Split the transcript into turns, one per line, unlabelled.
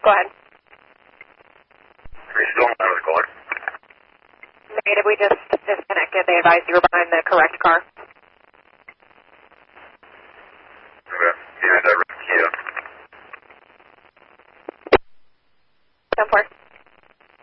Go ahead.
Are you still on the record?
Negative, we just disconnected. They advised you were behind the correct car.